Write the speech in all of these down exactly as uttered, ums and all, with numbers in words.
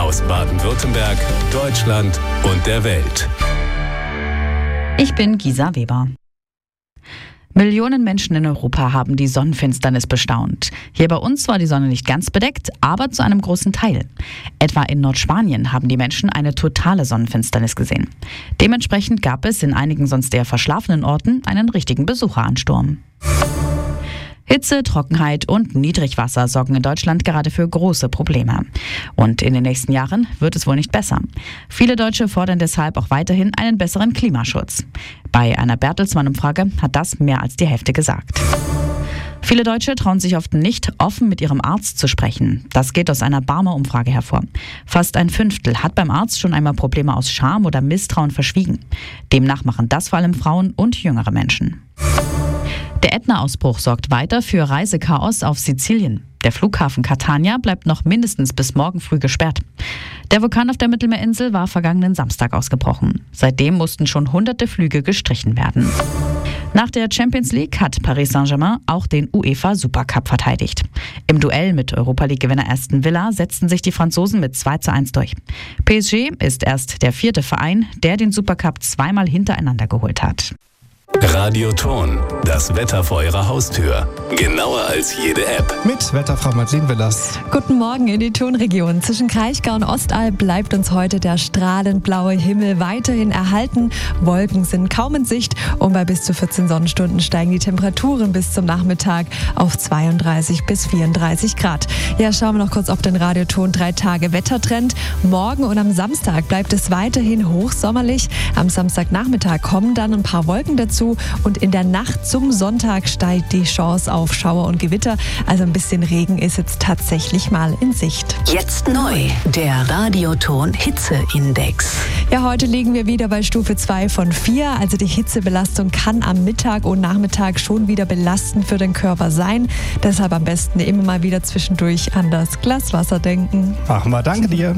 aus Baden-Württemberg, Deutschland und der Welt. Ich bin Gisa Weber. Millionen Menschen in Europa haben die Sonnenfinsternis bestaunt. Hier bei uns war die Sonne nicht ganz bedeckt, aber zu einem großen Teil. Etwa in Nordspanien haben die Menschen eine totale Sonnenfinsternis gesehen. Dementsprechend gab es in einigen sonst eher verschlafenen Orten einen richtigen Besucheransturm. Hitze, Trockenheit und Niedrigwasser sorgen in Deutschland gerade für große Probleme. Und in den nächsten Jahren wird es wohl nicht besser. Viele Deutsche fordern deshalb auch weiterhin einen besseren Klimaschutz. Bei einer Bertelsmann-Umfrage hat das mehr als die Hälfte gesagt. Viele Deutsche trauen sich oft nicht, offen mit ihrem Arzt zu sprechen. Das geht aus einer Barmer-Umfrage hervor. Fast ein Fünftel hat beim Arzt schon einmal Probleme aus Scham oder Misstrauen verschwiegen. Demnach machen das vor allem Frauen und jüngere Menschen. Der Ätna-Ausbruch sorgt weiter für Reisechaos auf Sizilien. Der Flughafen Catania bleibt noch mindestens bis morgen früh gesperrt. Der Vulkan auf der Mittelmeerinsel war vergangenen Samstag ausgebrochen. Seitdem mussten schon hunderte Flüge gestrichen werden. Nach der Champions League hat Paris Saint-Germain auch den UEFA Supercup verteidigt. Im Duell mit Europa-League-Gewinner Aston Villa setzten sich die Franzosen mit zwei zu eins durch. P S G ist erst der vierte Verein, der den Supercup zweimal hintereinander geholt hat. Radioton, das Wetter vor Ihrer Haustür. Genauer als jede App. Mit Wetterfrau Madeleine Willers. Guten Morgen in die Tonregion. Zwischen Kraichgau und Ostalb bleibt uns heute der strahlend blaue Himmel weiterhin erhalten. Wolken sind kaum in Sicht und bei bis zu vierzehn Sonnenstunden steigen die Temperaturen bis zum Nachmittag auf zweiunddreißig bis vierunddreißig Grad. Ja, schauen wir noch kurz auf den Radioton drei Tage Wettertrend. Morgen und am Samstag bleibt es weiterhin hochsommerlich. Am Samstagnachmittag kommen dann ein paar Wolken dazu. Und in der Nacht zum Sonntag steigt die Chance auf Schauer und Gewitter. Also ein bisschen Regen ist jetzt tatsächlich mal in Sicht. Jetzt neu, der Radioton Hitzeindex. Ja, heute liegen wir wieder bei Stufe zwei von vier. Also die Hitzebelastung kann am Mittag und Nachmittag schon wieder belastend für den Körper sein. Deshalb am besten immer mal wieder zwischendurch an das Glas Wasser denken. Machen wir, danke dir.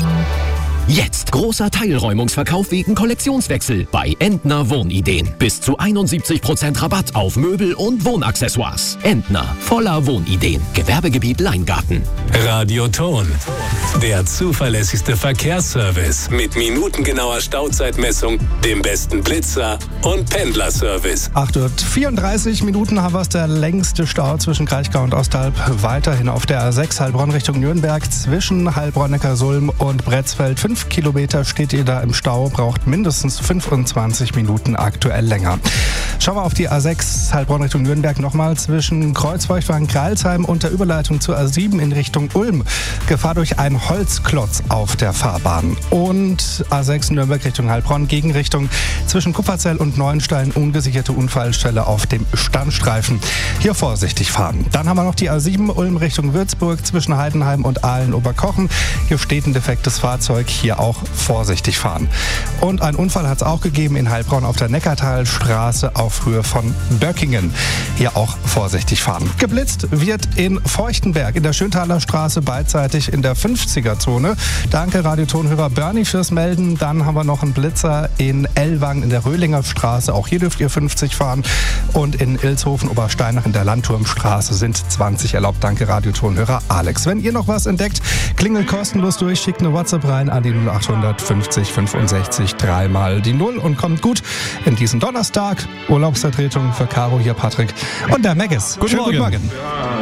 Jetzt großer Teilräumungsverkauf wegen Kollektionswechsel bei Entner Wohnideen. Bis zu einundsiebzig Prozent Rabatt auf Möbel und Wohnaccessoires. Entner, voller Wohnideen. Gewerbegebiet Leingarten. Radioton, der zuverlässigste Verkehrsservice mit minutengenauer Stauzeitmessung, dem besten Blitzer und Pendlerservice. acht Uhr vierunddreißig Minuten haben wir es, der längste Stau zwischen Kraichgau und Ostalb. Weiterhin auf der A sechs Heilbronn Richtung Nürnberg zwischen Heilbronn-Neckarsulm und Bretzfeld. Fünf Kilometer steht ihr da im Stau, braucht mindestens fünfundzwanzig Minuten aktuell länger. Schauen wir auf die A sechs Heilbronn Richtung Nürnberg nochmal zwischen Kreuzfeuchtwagen-Kreilsheim und der Überleitung zur A sieben in Richtung Ulm. Gefahr durch einen Holzklotz auf der Fahrbahn. Und A sechs Nürnberg Richtung Heilbronn, Gegenrichtung zwischen Kupferzell und Neuenstein, ungesicherte Unfallstelle auf dem Standstreifen. Hier vorsichtig fahren. Dann haben wir noch die A sieben Ulm Richtung Würzburg zwischen Heidenheim und Aalen-Oberkochen. Hier steht ein defektes Fahrzeug. Hier auch vorsichtig fahren. Und ein Unfall hat es auch gegeben in Heilbronn auf der Neckartalstraße auf Höhe von Böckingen. Hier auch vorsichtig fahren. Geblitzt wird in Feuchtenberg in der Schöntaler Straße beidseitig in der fünfziger-Zone. Danke Radiotonhörer Bernie fürs Melden. Dann haben wir noch einen Blitzer in Ellwangen in der Röhlinger Straße. Auch hier dürft ihr fünfzig fahren. Und in Ilshofen Obersteinach in der Landturmstraße sind zwanzig erlaubt. Danke Radiotonhörer Alex. Wenn ihr noch was entdeckt, klingelt kostenlos durch, schickt eine WhatsApp rein an die null acht fünfzig fünfundsechzig dreimal die Null und kommt gut in diesen Donnerstag. Urlaubsvertretung für Caro, hier Patrick und der Maggis. Guten Schönen Morgen. Guten Morgen.